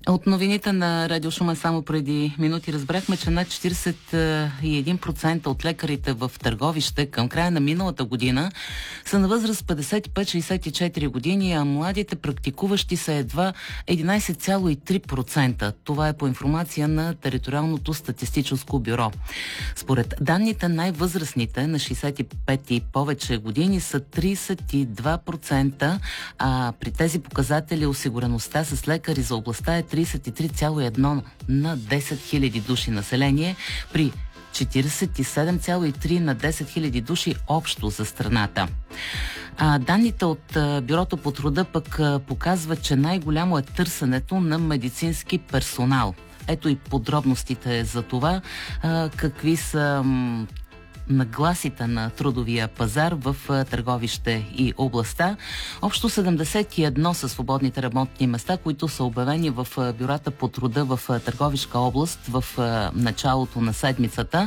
От новините на Радио Шумен само преди минути разбрахме, че над 41% от лекарите в Търговище към края на миналата година са на възраст 55-64 години, а младите практикуващи са едва 11,3%. Това е по информация на Териториалното статистическо бюро. Според данните, най-възрастните на 65 и повече години са 32%, а при тези показатели осигуреността с лекари за областта е 33,1 на 10 000 души население, при 47,3 на 10 000 души общо за страната. Данните от Бюрото по труда пък показват, че най-голямо е търсенето на медицински персонал. Ето и подробностите за това, какви са нагласите на трудовия пазар в Търговище и областта. Общо 71 са свободните работни места, които са обявени в бюрата по труда в Търговишка област в началото на седмицата,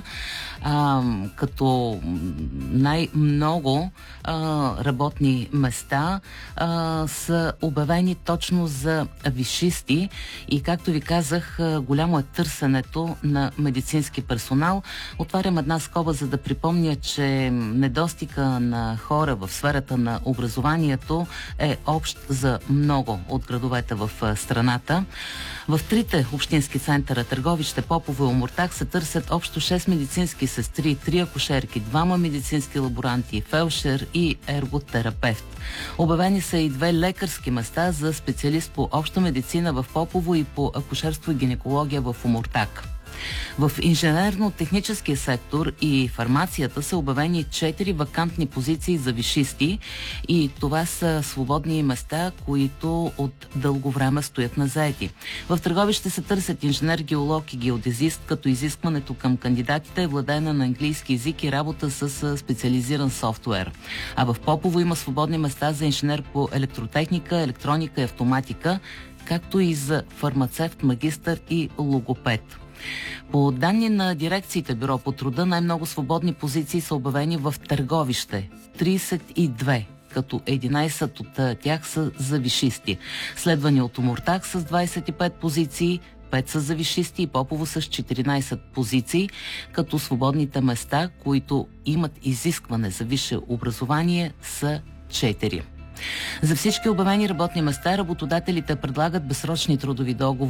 като най-много работни места са обявени точно за висшисти и, както ви казах, голямо е търсенето на медицински персонал. Отварям една скоба, за да припомня, че недостига на хора в сферата на образованието е общ за много от градовете в страната. В трите общински центъра Търговище, Попово и Омуртаг се търсят общо 6 медицински сестри, 3 акушерки, 2 медицински лаборанти, фелшер и ерготерапевт. Обявени са и 2 лекарски места за специалист по обща медицина в Попово и по акушерство и гинекология в Омуртаг. В инженерно-техническия сектор и фармацията са обявени 4 вакантни позиции за висшисти и това са свободни места, които от дълго време стоят назаети. В Търговище се търсят инженер, геолог и геодезист, като изискването към кандидатите е владеене на английски език и работа с специализиран софтуер. А в Попово има свободни места за инженер по електротехника, електроника и автоматика, както и за фармацевт, магистър и логопед. По данни на дирекциите Бюро по труда, най-много свободни позиции са обявени в Търговище – 32, като 11 от тях са за висшисти. Следвани от Омуртаг с 25 позиции, 5 са за висшисти и Попово с 14 позиции, като свободните места, които имат изискване за висше образование, са 4. За всички обявени работни места работодателите предлагат безсрочни трудови договори